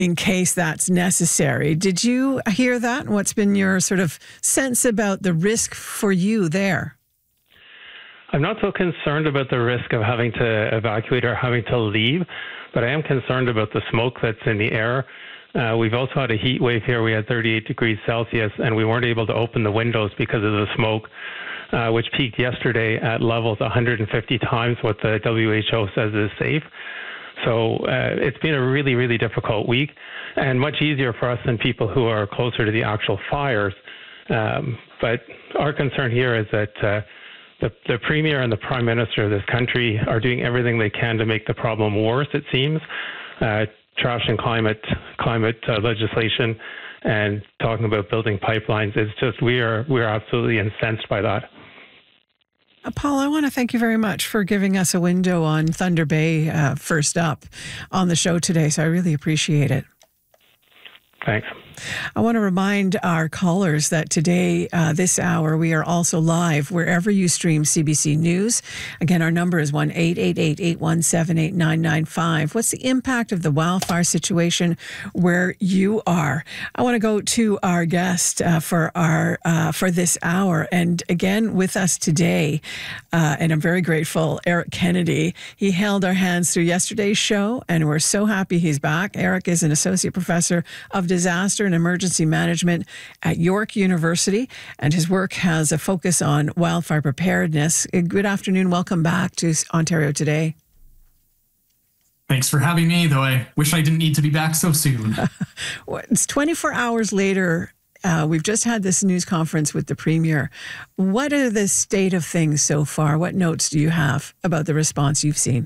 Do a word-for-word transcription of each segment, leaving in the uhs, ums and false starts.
in case that's necessary. Did you hear that? What's been your sort of sense about the risk for you there? I'm not so concerned about the risk of having to evacuate or having to leave, but I am concerned about the smoke that's in the air. Uh, we've also had a heat wave here. We had thirty-eight degrees Celsius, and we weren't able to open the windows because of the smoke, uh, which peaked yesterday at levels one hundred fifty times what the W H O says is safe. So uh, it's been a really, really difficult week, and much easier for us than people who are closer to the actual fires. Um, but our concern here is that uh, the, the Premier and the Prime Minister of this country are doing everything they can to make the problem worse, it seems. Uh, trash and climate climate uh, legislation and talking about building pipelines. It's just, we are, we are absolutely incensed by that. Uh, Paul, I want to thank you very much for giving us a window on Thunder Bay uh, first up on the show today. So I really appreciate it. Thanks. I want to remind our callers that today, uh, this hour, we are also live wherever you stream C B C News. Again, our number is one eight eight eight, eight one seven, eight nine nine five. What's the impact of the wildfire situation where you are? I want to go to our guest uh, for our uh, for this hour. And again, with us today, uh, and I'm very grateful, Eric Kennedy. He held our hands through yesterday's show, and we're so happy he's back. Eric is an associate professor of disaster and emergency management at York University, and his work has a focus on wildfire preparedness. Good afternoon. Welcome back to Ontario Today. Thanks for having me, though I wish I didn't need to be back so soon. It's twenty-four hours later. Uh, we've just had this news conference with the Premier. What are the state of things so far? What notes do you have about the response you've seen?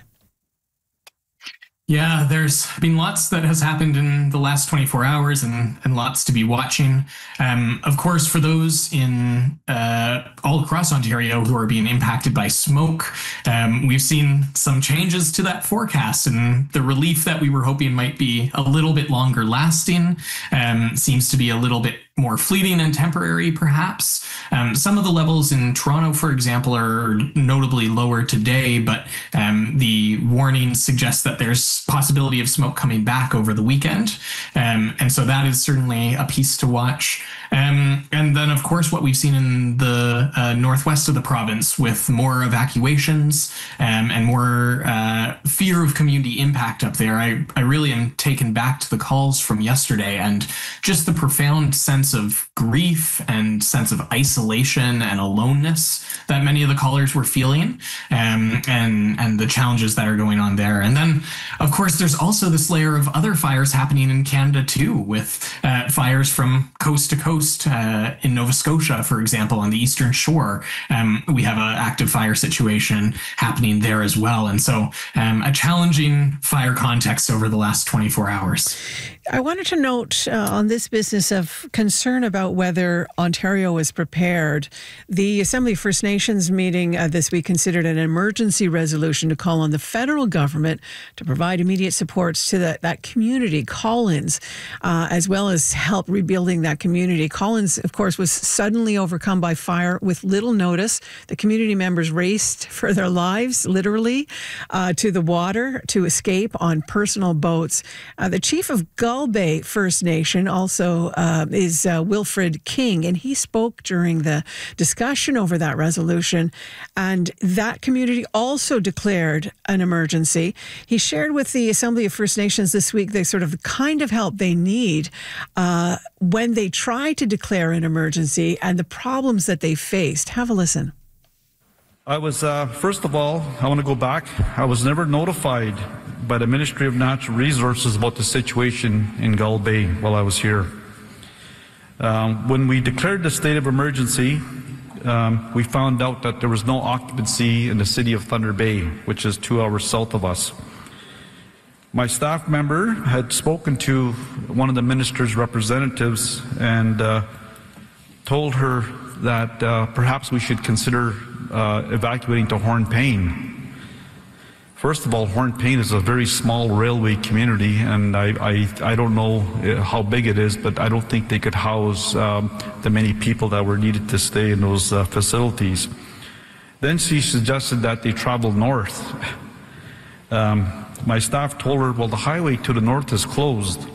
Yeah, there's been lots that has happened in the last twenty-four hours and, and lots to be watching. Um, of course, for those in uh, all across Ontario who are being impacted by smoke, um, we've seen some changes to that forecast, and the relief that we were hoping might be a little bit longer lasting um, seems to be a little bit more fleeting and temporary, perhaps. Um, some of the levels in Toronto, for example, are notably lower today, but um, the warning suggests that there's possibility of smoke coming back over the weekend. Um, and so that is certainly a piece to watch. Um, and then, of course, what we've seen in the uh, northwest of the province with more evacuations um, and more uh, fear of community impact up there. I, I really am taken back to the calls from yesterday and just the profound sense of grief and sense of isolation and aloneness that many of the callers were feeling, um, and, and the challenges that are going on there. And then, of course, there's also this layer of other fires happening in Canada, too, with uh, fires from coast to coast. Uh, in Nova Scotia, for example, on the Eastern Shore, um, we have an active fire situation happening there as well. And so um, a challenging fire context over the last twenty-four hours. I wanted to note uh, on this business of concern about whether Ontario is prepared. The Assembly of First Nations meeting uh, this week considered an emergency resolution to call on the federal government to provide immediate supports to the, that community, Collins, uh, as well as help rebuilding that community. Collins, of course, was suddenly overcome by fire with little notice. The community members raced for their lives, literally, uh, to the water to escape on personal boats. Uh, the chief of Gull Bay First Nation also uh, is uh, Wilfred King, and he spoke during the discussion over that resolution, and that community also declared an emergency. He shared with the Assembly of First Nations this week the sort of the kind of help they need uh, when they try to declare an emergency and the problems that they faced. Have a listen. I was, uh, first of all, I want to go back. I was never notified by the Ministry of Natural Resources about the situation in Gull Bay while I was here. Um, when we declared the state of emergency, um, we found out that there was no occupancy in the city of Thunder Bay, which is two hours south of us. My staff member had spoken to one of the minister's representatives and uh, told her that uh, perhaps we should consider uh, evacuating to Hornepayne. First of all, Hornepayne is a very small railway community, and I, I, I don't know how big it is, but I don't think they could house um, the many people that were needed to stay in those uh, facilities. Then she suggested that they travel north. Um, my staff told her, well, the highway to the north is closed.